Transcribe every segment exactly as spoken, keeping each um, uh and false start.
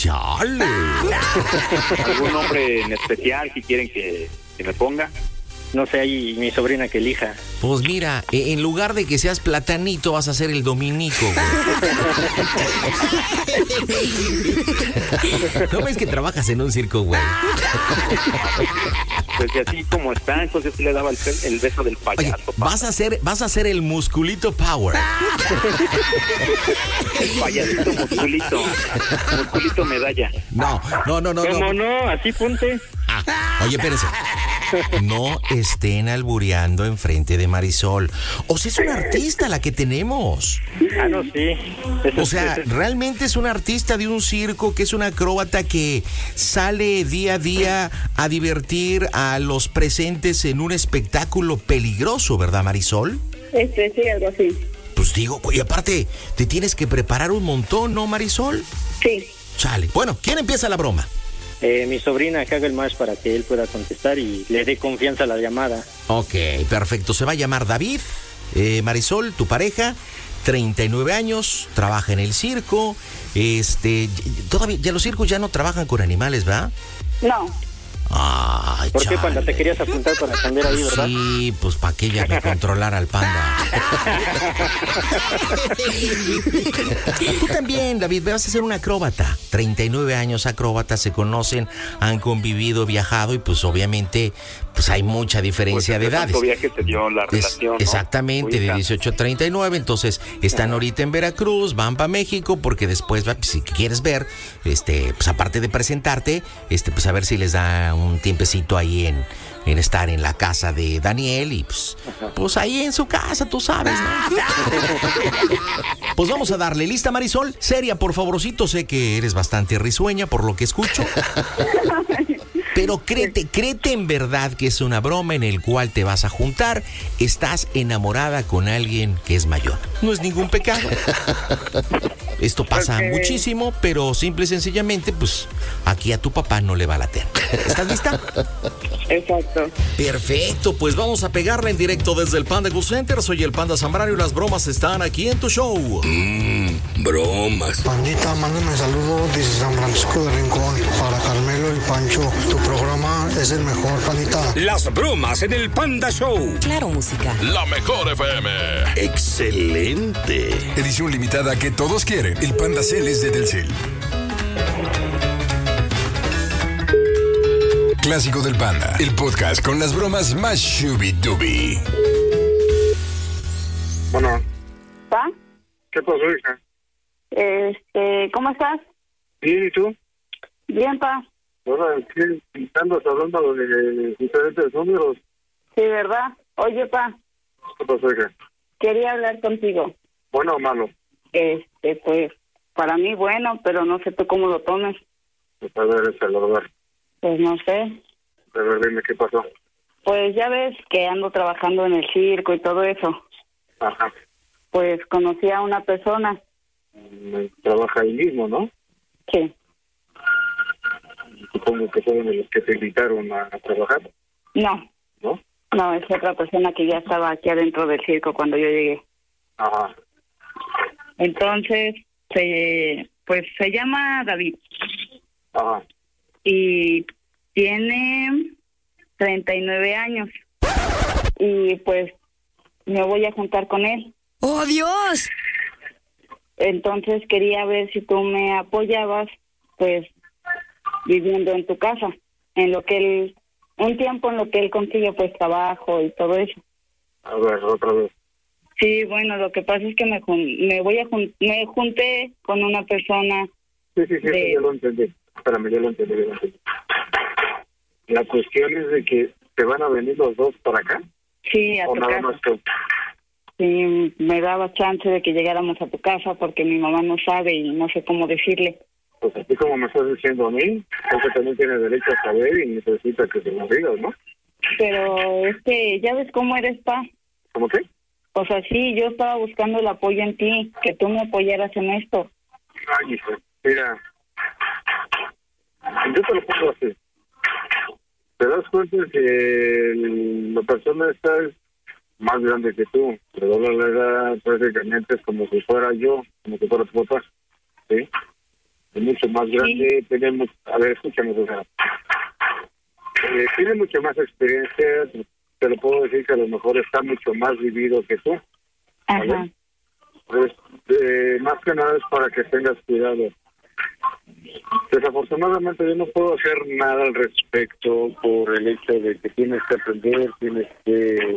¡Chale! ¿Algún nombre en especial que quieren que, que me ponga? No sé, ahí mi sobrina que elija. Pues mira, en lugar de que seas Platanito, vas a ser el Dominico, güey. ¿No ves que trabajas en un circo, güey? Pues así como está, entonces le daba el, el beso del payaso. Oye, vas a ser, vas a ser el Musculito Power. El payasito musculito. Musculito medalla. No, no, no, no. ¿Cómo no? no? Así ponte. Ah, oye, espérense. No estén albureando enfrente de Marisol. O sea, es una artista la que tenemos. Ah, no, sí. Eso, O sea, eso. realmente es una artista de un circo, que es una acróbata que sale día a día a divertir a los presentes en un espectáculo peligroso, ¿verdad, Marisol? Este, sí, algo así. Pues digo, y aparte, te tienes que preparar un montón, ¿no, Marisol? Sí. Chale. Bueno, ¿quién empieza la broma? Eh, mi sobrina que haga el match para que él pueda contestar y le dé confianza a la llamada. Ok, perfecto. Se va a llamar David. Eh, Marisol, tu pareja, treinta y nueve años, trabaja en el circo. Este, todavía, ya los circos ya no trabajan con animales, ¿verdad? No. Ay, ¿Por qué, chale. Panda? Te querías apuntar para cambiar ahí, ¿verdad? Sí, pues para que ella me controlara al Panda. Tú también, David, vas a ser un acróbata. treinta y nueve años, acróbatas, se conocen, han convivido, viajado y pues obviamente pues hay mucha diferencia Pues, de edades. viaje se dio la Es- relación, ¿no? exactamente, de Ubicas. dieciocho a treinta y nueve, entonces están ahorita en Veracruz, van para México, porque después, va, pues, si quieres ver, este, pues aparte de presentarte, este, pues a ver si les da un tiempecito ahí en, en estar en la casa de Daniel y pues, pues ahí en su casa, tú sabes, ¿no? Pues vamos a darle. ¿Lista, Marisol? Seria, por favorcito, sé que eres bastante risueña por lo que escucho. Pero créete, créete en verdad que es una broma en el cual te vas a juntar. Estás enamorada con alguien que es mayor. No es ningún pecado. Esto pasa Ok. muchísimo, pero simple y sencillamente, pues aquí a tu papá no le va a latir. ¿Estás lista? Exacto. Perfecto, pues vamos a pegarla en directo desde el Panda Cool Center. Soy el Panda Zambrano y las bromas están aquí en tu show. Mmm, bromas. Pandita, mándame saludos desde San Francisco de Rincón para Carmelo y Pancho. Tu programa es el mejor, Pandita. Las bromas en el Panda Show. Claro, música. La mejor F M. Excelente. Edición limitada que todos quieren. El Panda Cel es de Telcel. Clásico del Panda. El podcast con las bromas más shubi-dubi. Bueno, ¿Pa? ¿qué pasó, hija? Este, ¿cómo estás? Bien, ¿y tú? Bien, pa. Ahora, ¿qué andas hablando de diferentes números? Sí, ¿verdad? Oye, pa, ¿Qué pasó, hija? quería hablar contigo. ¿Bueno o malo? Este, pues, para mí bueno, pero no sé tú cómo lo tomes. Pues a ver, es el verdad. Pues no sé. A ver, dime, ¿qué pasó? Pues ya ves que ando trabajando en el circo y todo eso. Ajá. Pues conocí a una persona. Mm, Trabaja ahí mismo, ¿no? Sí. Supongo que fueron los que te invitaron a, a trabajar, No, ¿no? no, es otra persona que ya estaba aquí adentro del circo cuando yo llegué. Ajá. Entonces, se, pues se llama David Ajá. y tiene treinta y nueve años. Y pues me voy a juntar con él. ¡Oh, Dios! Entonces quería ver si tú me apoyabas, pues, viviendo en tu casa, en lo que él, un tiempo en lo que él consigue, pues, trabajo y todo eso. A ver, otra vez. Sí, bueno, lo que pasa es que me, jun- me voy a jun- me junté con una persona. Sí, sí, sí, de- sí, ya lo entendí. Espérame, ya lo entendí, ya lo entendí. La cuestión es de que te van a venir los dos para acá, Sí, a o tu nada casa. más tú. Sí, me daba chance de que llegáramos a tu casa porque mi mamá no sabe y no sé cómo decirle. Pues así como me estás diciendo a mí, él también tiene derecho a saber y necesita que se lo digas, ¿no? Pero es que ya ves cómo eres, pa. ¿Cómo qué? O sea, sí, yo estaba buscando el apoyo en ti, que tú me apoyaras en esto. Ay, hijo, mira, yo te lo pongo así. Te das cuenta que la persona esta es más grande que tú, pero la edad prácticamente es como si fuera yo, como si fuera tu papá, ¿sí? es mucho más grande, sí. Tenemos, a ver, escúchame, o sea, eh, tiene mucho más experiencia, te lo puedo decir que a lo mejor está mucho más vivido que tú. ¿Vale? Ajá. Pues, eh, más que nada es para que tengas cuidado. Desafortunadamente yo no puedo hacer nada al respecto por el hecho de que tienes que aprender, tienes que,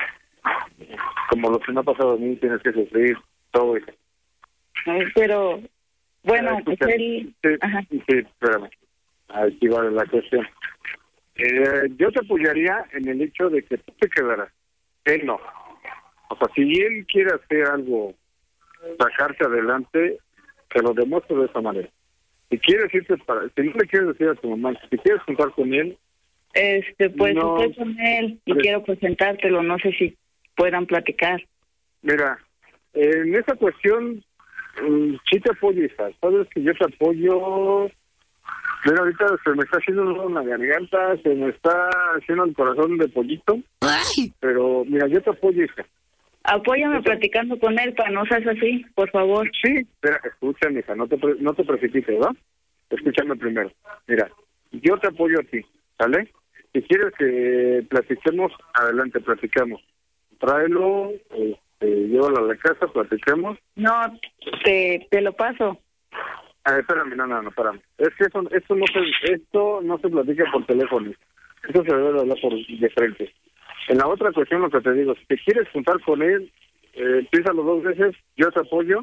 como lo que me ha pasado a mí, tienes que sufrir todo eso. Pero, bueno, eh, pues él... Sí, Ajá. sí, espérame. Aquí va la cuestión. Eh, yo te apoyaría en el hecho de que tú te quedaras. Él no. O sea, si él quiere hacer algo, sacarse adelante, que lo demuestre de esa manera. Si quieres irte para, si no le quieres decir a tu mamá, si quieres juntar con él, Este, pues no, estoy con él y pues, quiero presentártelo, no sé si puedan platicar. Mira, en esa cuestión, um, sí te apoyo, hija. Sabes que yo te apoyo. Mira, ahorita se me está haciendo una garganta, se me está haciendo el corazón de pollito. Ay. Pero, mira, yo te apoyo, hija. Apóyame Eso. platicando con él para no seas así, por favor. Sí, espera, escúchame, hija, no te, pre- no te precipites, ¿va? Escúchame primero. Mira, yo te apoyo a ti, ¿sale? Si quieres que platiquemos, adelante, platicamos. Tráelo, este, llévalo a la casa, platiquemos. No, te, te lo paso. Ah, espérame, no, no, no, espérame. Es que eso, esto no se, esto no se platica por teléfono. Esto se debe de hablar por de frente. En la otra cuestión, lo que te digo, si te quieres juntar con él, eh, piénsalo dos veces, yo te apoyo.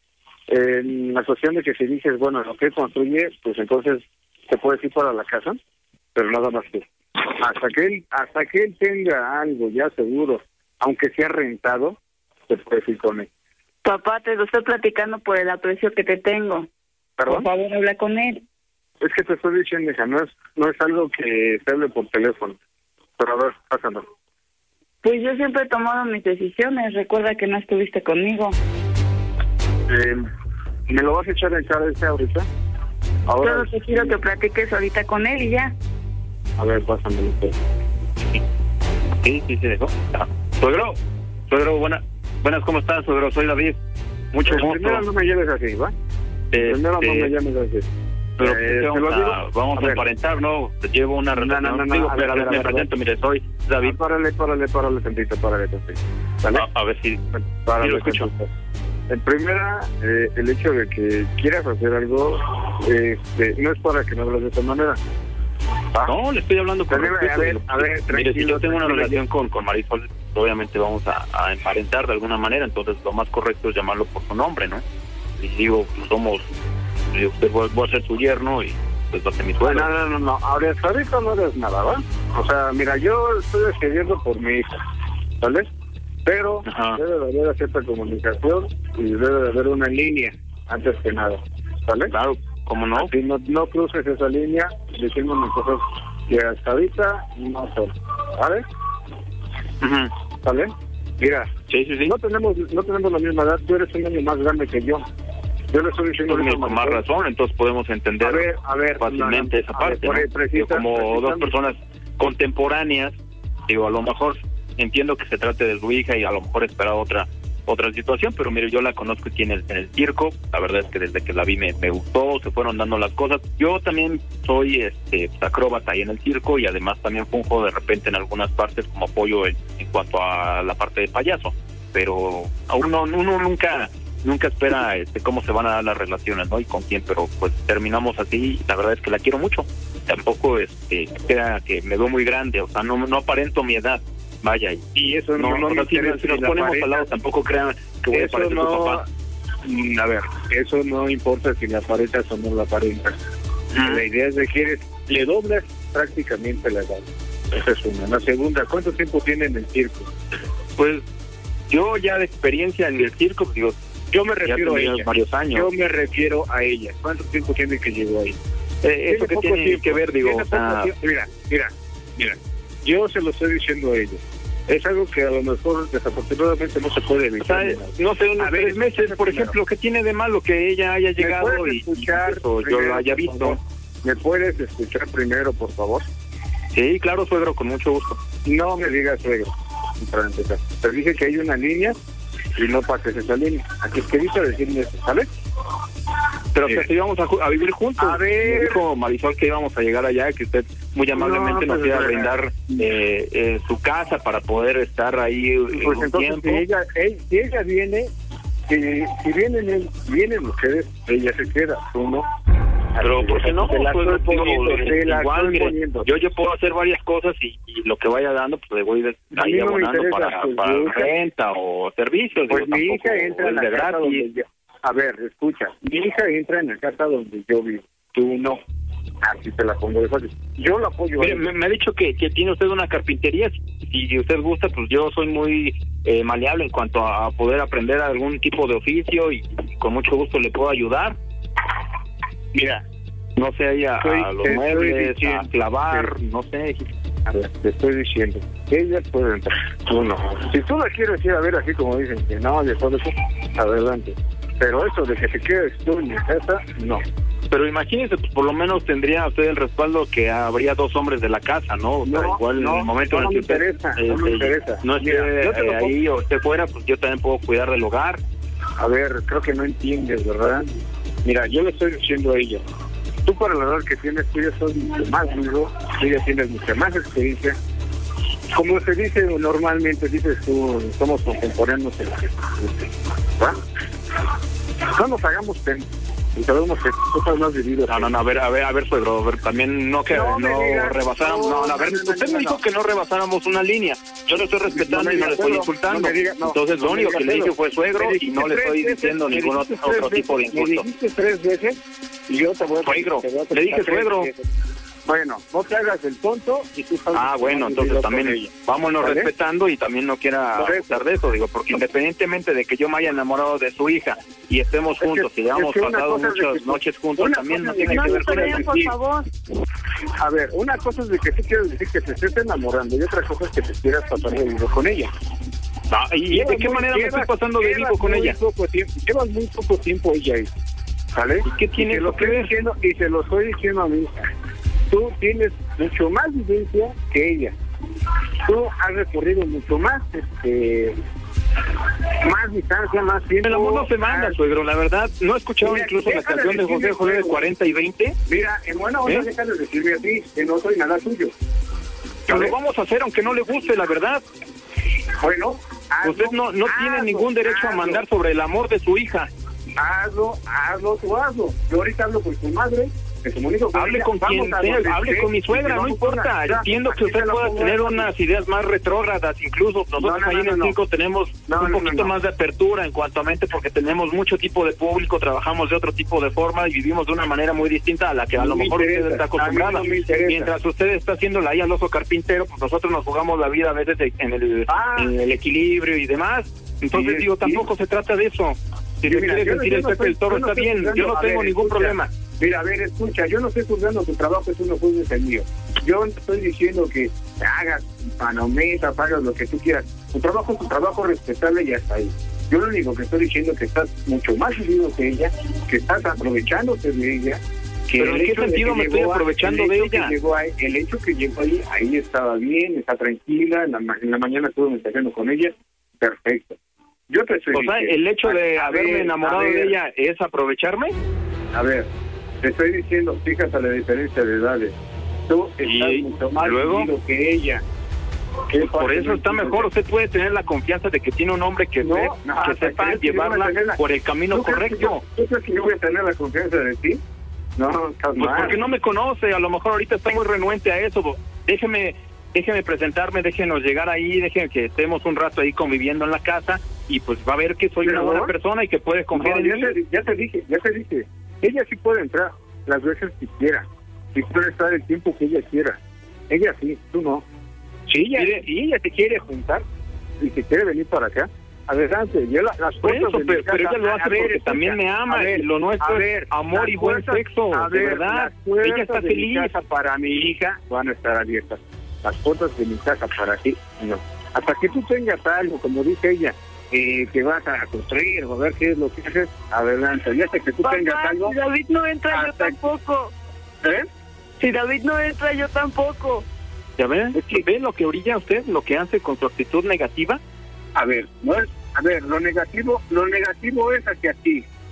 En la cuestión de que si dices, bueno, lo que construye, pues entonces te puedes ir para la casa, pero nada más que hasta que él, hasta que él tenga algo ya seguro, aunque sea rentado, te puedes ir con él. Papá, te lo estoy platicando por el aprecio que te tengo. ¿Perdón? Por favor, habla con él. Es que te estoy diciendo, hija, no es, no es algo que se hable por teléfono. Pero a ver, pásalo. Pues yo siempre he tomado mis decisiones. Recuerda que no estuviste conmigo. Eh, ¿Me lo vas a echar en cara este ahorita? Ahora, Solo te quiero que platiques ahorita con él y ya. a ver, pásamelo usted. Sí, sí, se dejó. Ah. Suegro, suegro, buena, buenas, ¿cómo estás, suegro? Soy David. Mucho Pero gusto. primero no me lleves así, ¿va? Este, Primero no me llames así. Pero Eh, ¿qué ¿te vamos lo a, digo? vamos A a ver. aparentar, ¿no? Te llevo una No, relación. no, no, no, Digo, a ver, pero a ver, a me ver, presento, a ver. mire, soy David. Ah, párale, párale, párale tantito, párale tantito. ¿Vale? A, a ver si... Párale sí, lo escucho. tantito. En primera, eh, el hecho de que quieras hacer algo, este, no es para que no hablas de esa manera. ¿Ah? No, le estoy hablando con A ver, respeto. a ver, a ver, Mire, si tranquilo, yo tengo una tranquilo. relación con, con Marisol, obviamente vamos a, a emparentar de alguna manera, entonces lo más correcto es llamarlo por su nombre, ¿no? Y digo, pues somos... Yo voy, voy a ser su yerno y pues va a ser mi suegro. No, no, no, no, ahora hasta ahorita no eres nada, ¿va? O sea, mira, yo estoy decidiendo por mi hija, ¿vale? Pero Ajá. debe de haber cierta comunicación y debe de haber una línea, antes que nada, ¿vale? Claro, ¿cómo no? Si no, no cruces esa línea, decimos cosas que hasta ahorita no son, ¿vale? Ujú. ¿Vale? Mira, Sí, sí, sí. no tenemos no tenemos la misma edad, tú eres un año más grande que yo. Yo le estoy diciendo... Pues, ahorita, con más Marisol, razón, entonces podemos entender A ver, a ver, fácilmente no, no, esa a ver, parte, por ahí, ¿no? precisa- Digo, como precisamente- dos personas contemporáneas, digo, a lo mejor entiendo que se trate de su hija y a lo mejor esperaba otra otra situación, pero mire, yo la conozco aquí en el, en el circo, la verdad es que desde que la vi me, me gustó, se fueron dando las cosas. Yo también soy este acróbata ahí en el circo y además también funjo de repente en algunas partes como apoyo en, en cuanto a la parte de payaso, pero aún no, uno nunca nunca espera este cómo se van a dar las relaciones, ¿no? Y con quién, pero pues terminamos así, la verdad es que la quiero mucho. Tampoco este crea que me veo muy grande, o sea, no no aparento mi edad. Vaya, y, Y eso no, no, no o sea, me si, interesa si nos si la ponemos pareja- al lado, tampoco crean que voy a Eso parecer no, su papá. mm, a ver, eso no importa si la aparentas o no la aparentas. Mm. La idea es de que eres, le doblas prácticamente la edad. Esa es una. La segunda, ¿cuánto tiempo tiene en el circo? Pues yo ya de experiencia en el circo, pues, digo, Yo me ya refiero a tenía ella. varios años. Yo me refiero a ella. ¿Cuánto tiempo tiene que llegó ahí? Eh, eso que poco tiene tiempo, que ver, digo, tiene o sea, poco tiempo. Mira, mira, mira. Yo se lo estoy diciendo a ella. Es algo que a lo mejor desafortunadamente no se puede o evitar. sea, no sé, unos A ver, tres meses, por primero. ejemplo, ¿qué tiene de malo que ella haya ¿Me llegado puedes y, escuchar y eso, yo primero, lo haya por visto? favor? ¿Me puedes escuchar primero, por favor? Sí, claro, suegro, con mucho gusto. No me digas suegro, para empezar. Te dije que hay una línea y no pases esa línea. Aquí es que dice decirme eso, ¿sabes? Pero o sea, si íbamos a, a vivir juntos. A ver. Me dijo Marisol que íbamos a llegar allá, que usted muy amablemente No, nos pues, iba a eh, brindar eh, eh, su casa para poder estar ahí Pues un entonces, tiempo. si ella, ella, si ella viene, si, si vienen, vienen ustedes, ella se queda, tú no. Pero ¿por qué no? Te la Pues, estoy digo, poniendo, te la igual, estoy mire, poniendo. yo yo puedo hacer varias cosas y, y lo que vaya dando pues le voy de- A mí ahí no me abonando interesa, para, pues, para mi hija- renta o servicios. Pues digo, mi hija tampoco entra en es la de casa gratis. donde yo... A ver, escucha, mi hija entra en la casa donde yo vivo, tú no. Así te la pongo de fácil. Yo la apoyo. Mire, a me, me ha dicho que, que tiene usted una carpintería. Si, si usted gusta, pues yo soy muy eh, maleable en cuanto a poder aprender algún tipo de oficio y, y con mucho gusto le puedo ayudar. Mira, No sé, ahí a, Estoy- a los te estoy muebles, diciendo, a clavar, sí. no sé. a ver, te estoy diciendo, ella puede entrar, tú no. Si tú la quieres ir a ver así como dicen que no, de todo eso, adelante. Pero eso de que te quedes tú en mi casa, no. Pero imagínese, pues por lo menos tendría usted el respaldo que habría dos hombres de la casa, ¿no? O sea, No, igual no, en el momento no en el me que usted, interesa, no me eh, interesa. no esté Mira, yo te lo eh, ahí o esté fuera, pues yo también puedo cuidar del hogar. A ver, creo que no entiendes, ¿verdad? Mira, yo le estoy diciendo a ella, tú para la edad que tienes, tú ya sos mucho más duro, tú ya tienes mucha más experiencia. Como se dice normalmente, dices tú, somos contemporáneos en la ¿va? No nos hagamos pena. Y sabemos que tú estás más vivido. No, no, no, a ver, a ver, a ver, suegro, a ver, también no que No no, me digas, rebasáramos, no, no, a ver, no, no, usted no, me dijo no. que no rebasáramos una línea, yo lo estoy respetando No me y no le digas, estoy Pedro, insultando, no me digas, no, entonces no lo me único digas, que le dije Pedro. fue suegro Me y dijiste no le tres estoy veces, diciendo me ningún dijiste otro, tres otro tipo de veces, me insulto. dijiste tres veces y yo te voy a... Suegro, te voy a le dije tres suegro. veces. Bueno, no te hagas el tonto y tú sabes Ah, que bueno, has entonces vivido también con ella. vámonos ¿Vale? respetando y también no quiera Por eso. abusar de eso, digo, porque independientemente de que yo me haya enamorado de su hija y estemos Es que- juntos y hayamos es que una pasado cosa es de muchas que- noches juntos, una también cosa no es de tiene que que no ver con se eso. por favor. A ver, una cosa es de que tú quieres decir que te estés enamorando y otra cosa es que te quieras pasar de vivo con ella. Ah, ¿Y de Llevas qué muy- manera me llevas- estoy pasando de llevas vivo con muy ella? Poco tiempo, llevas muy poco tiempo ella ahí, ¿vale? ¿Y qué tiene y te lo eso que estoy ver? diciendo y se lo estoy diciendo a mi hija. Tú tienes mucho más vivencia que ella. Tú has recorrido mucho más, este, más distancia, más tiempo. El amor no se manda, Ah, suegro, la verdad. ¿No he escuchado Mira, incluso la déjale canción de José decirle, José de suegro. cuarenta y veinte? Mira, en buena onda ¿Eh? déjale decirme a ti que no soy nada tuyo. Pero ¿Vale? lo vamos a hacer aunque no le guste, la verdad. Bueno, hazlo, Usted no, no tiene hazlo, ningún derecho a hazlo. mandar sobre el amor de su hija. Hazlo, hazlo, tú hazlo. Yo ahorita hablo con tu madre, me comunico con Hable ella, con vamos quien a sea, donde hable esté, con mi y suegra, no vamos importa. a- ya, Entiendo que aquí usted te la pueda pongo tener ahí. unas ideas más retrógradas, incluso nosotros No, no, ahí no, en el no, no. cinco tenemos No, un no, poquito no, no. más de apertura en cuanto a mente porque tenemos mucho tipo de público, trabajamos de otro tipo de forma y vivimos de una manera muy distinta a la que a No lo me mejor interesa, usted está a mí no acostumbrada. me interesa. Mientras usted está haciendo la I al oso carpintero, pues nosotros nos jugamos la vida a veces de- en el, Ah. en el equilibrio y demás. Entonces Sí, digo, sí. tampoco se trata de eso. Si Sí, se mira, quiere yo no- sentir yo el no Pepe estoy- el Toro, yo no está estoy bien, juzgando. yo no A tengo ver, ningún escucha. problema. Mira, a ver, escucha, yo no estoy juzgando tu trabajo, es uno juzgues el mío. Yo no estoy diciendo que hagas panometas, hagas lo que tú quieras. Tu trabajo es tu trabajo, respetable y hasta ahí. Yo lo único que estoy diciendo es que estás mucho más vivido que ella, que estás aprovechándote de ella. Que ¿Pero el en qué hecho de sentido que me estoy llegó a- aprovechando el de hecho que ella? llegó ahí- el hecho que llegó ahí, ahí estaba bien, está tranquila, en la, ma- en la mañana estuve mensajando con ella, perfecto. Yo te estoy O sea, diciendo, el hecho de a- a haberme ver, enamorado a ver, de ella es aprovecharme. A ver, te estoy diciendo, fíjate la diferencia de edades. Tú estás Y mucho más luego, vivido que ella. ¿Qué Por pasa? eso está mejor. Usted puede tener la confianza de que tiene un hombre que, No, se- no, que hasta sepa crees que yo voy a llevarla tener la- por el camino ¿Tú crees que correcto. yo- ¿Tú crees que yo voy a tener la confianza de ti? No, estás Pues mal. porque no me conoce, a lo mejor ahorita está muy renuente a eso. Déjeme, déjeme presentarme, déjenos llegar ahí, déjenme que estemos un rato ahí conviviendo en la casa y pues va a ver que soy Pero, una buena ¿no? persona y que puede confiar No, en ya, mí. te, ya te dije, ya te dije. Ella sí puede entrar las veces que quiera. Sí puede estar el tiempo que ella quiera. Ella sí, tú no. Si ella, Mire, si ella te quiere juntar y se quiere venir para acá, adelante. Yo la- las Por puertas eso, de mi pero, casa- pero ella lo a hace ver, porque escucha, también me ama a ver, y lo nuestro a ver, es amor las y buen puertas- sexo, a de ver, verdad. las puertas Ella está de mi feliz. casa para mi hija van a estar abiertas. Las puertas de mi casa para ti, no. Hasta que tú tengas algo, como dice ella, eh, que vas a construir o a ver qué es lo que haces, adelante. Ya hasta que tú tengas Papá, algo. si David no entra, yo hasta- tampoco. ¿Eh? Si David no entra, yo tampoco. ¿Ya ven? Es que ve lo que orilla usted, lo que hace con su actitud negativa. A ver, no es, a ver, lo negativo, lo negativo es hacia ti.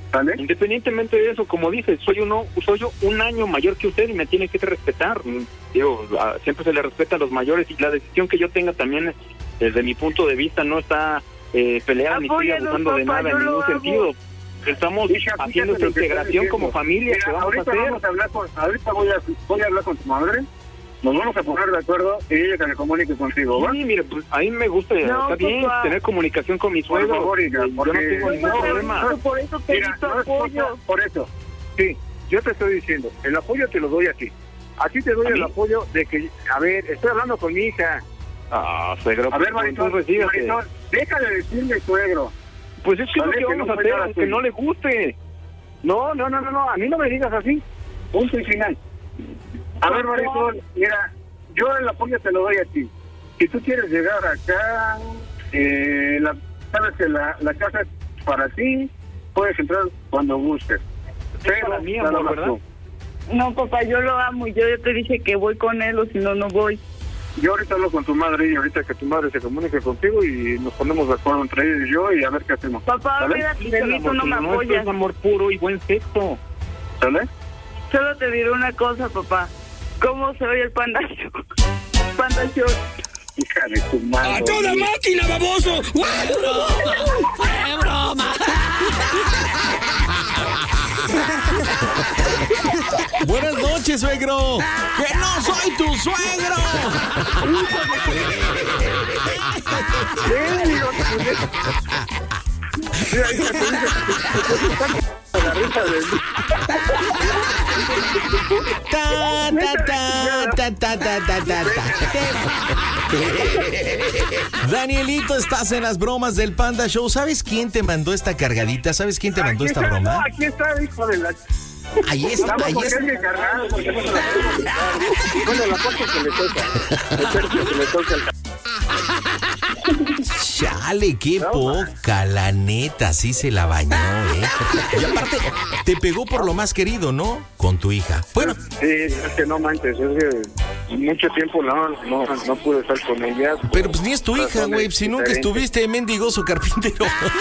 ¿Vale? Independientemente de eso, como dices, soy uno, soy yo un año mayor que usted y me tiene que respetar. Digo, a, siempre se le respeta a los mayores y la decisión que yo tenga también, desde mi punto de vista, no está eh, peleada ni estoy abusando de nada en ningún sentido. Estamos Hija, haciendo esta integración como familia. Mira, que vamos ahorita a hacer. vamos a hablar con, ahorita voy a, voy a hablar con tu madre. Nos vamos a poner de acuerdo y ella que me comunique contigo, ¿va? Sí, mire, pues a mí me gusta, No, está bien, papá. tener comunicación con mi Por suegro. favor, hija, Eh, yo porque- no tengo ningún no, problema. no, Por eso pedí Mira, tu no es apoyo. cosa- por eso, sí, yo te estoy diciendo, el apoyo te lo doy a ti. A ti te doy ¿A el mí? apoyo de que, a ver, estoy hablando con mi hija. Ah, suegro, A ver, pues, Marisol, entonces dígase. Marisol, deja de decirme suegro. Pues es que es lo Vale, que que vamos no a fue hacer, nada aunque tuyo. no le guste. No, no, no, no, no, a mí no me digas así. Punto y final. A ver, Marisol, mira, yo el apoyo te lo doy a ti. Si tú quieres llegar acá, eh, la, sabes que la, la casa es para ti, puedes entrar cuando gustes. Pero, para mí, nada amor, más ¿verdad? tú. No, papá, yo lo amo y yo ya te dije que voy con él o si no, no voy. Yo ahorita hablo con tu madre y ahorita que tu madre se comunique contigo y nos ponemos de acuerdo entre ella y yo y a ver qué hacemos. Papá, ¿Sale? olvídate de mí, tú no me No, esto apoyas. es amor puro y buen sexo. ¿Sale? Solo te diré una cosa, papá. ¿Cómo se oye el Panda Show? Panda Show. Hija de tu madre. ¡A toda máquina, baboso! ¡Fue broma! Buenas noches, suegro. ¡Que no soy tu suegro! Ta, ta, ta, ta, ta, ta, ta, ta, ta. Danielito, estás en las bromas del Panda Show. ¿Sabes quién te mandó esta cargadita? ¿Sabes quién te mandó Aquí esta está, broma? No, aquí está, hijo de la... Ahí está, Vamos, ahí porque está. es mi carnal, porque no se la puedo quitar. Bueno, la parte que le toca. El tercio que le toca al... Chale, qué poca, la neta, sí se la bañó, ¿eh? Y aparte, te pegó por lo más querido, ¿no? Con tu hija. Bueno, Sí, es que no manches, es que mucho tiempo no, no, no pude estar con ella. pero pues ni es tu hija, güey. Si nunca estuviste mendigoso carpintero.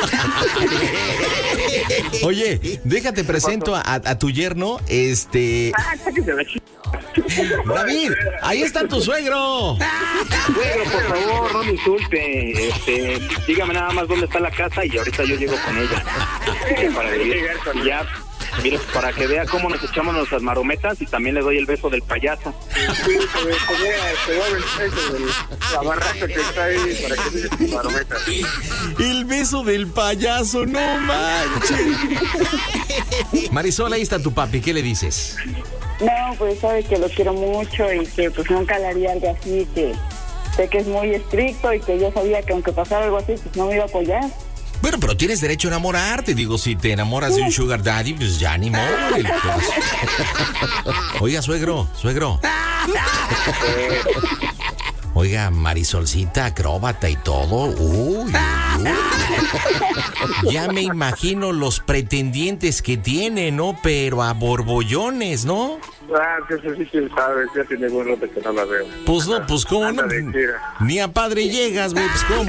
Oye, déjate presento a, a tu yerno, este... Ah, sáquese la ch... David, ahí está tu suegro. Suegro, por favor, no me insulte. Este, dígame nada más dónde está la casa y ahorita yo llego con ella. Para vivir. Y ya, mire, para que vea cómo nos echamos nuestras marometas y también le doy el beso del payaso. Sí, te voy a- te voy a ver eso de la barraca que está ahí para que digas tu marometa. El beso del payaso, no manches. Marisol, ahí está tu papi, ¿qué le dices? No, pues sabe que lo quiero mucho y que pues nunca le haría algo así, que sé que es muy estricto y que yo sabía que aunque pasara algo así, pues no me iba a apoyar. Bueno, pero tienes derecho a enamorarte. Digo, si te enamoras de un sugar daddy, pues ya ni modo. el- pues. Oiga, suegro, suegro. Oiga, Marisolcita, acróbata y todo. Uy, uy, uy. Ya me imagino los pretendientes que tiene, ¿no? Pero a borbollones, ¿no? Ah, que eso sí se sabe, ya tiene buen rato que no la veo. Pues no, pues cómo no. Anda de gira. Ni a padre llegas, güey, pues cómo.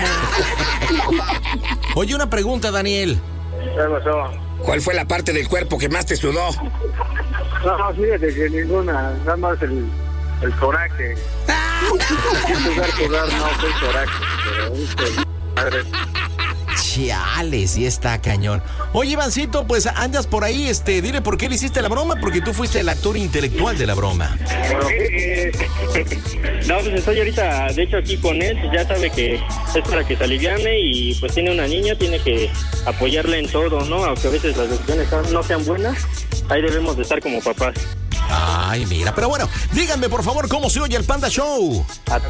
Oye, una pregunta, Daniel. ¿Qué pasó? ¿Cuál fue la parte del cuerpo que más te sudó? No, fíjate que ninguna, nada más el, el coraje. Jugar, jugar, no, fue el coraje. Pero, hijo de madre. Chale, sí está cañón. Oye, Ivancito, pues andas por ahí, este, dile por qué le hiciste la broma, porque tú fuiste el actor intelectual de la broma. Bueno, eh, no, pues estoy ahorita, de hecho, aquí con él, pues ya sabe que es para que se aliviane y pues tiene una niña, tiene que apoyarla en todo, ¿no? Aunque a veces las decisiones no sean buenas, ahí debemos de estar como papás. Ay, mira, pero bueno, díganme por favor cómo se oye el Panda Show.